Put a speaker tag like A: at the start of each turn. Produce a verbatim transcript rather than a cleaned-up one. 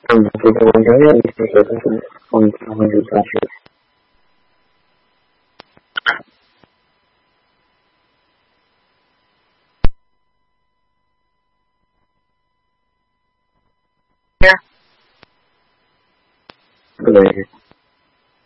A: 嗯，这个我永远理解的是我们才会有大学。对。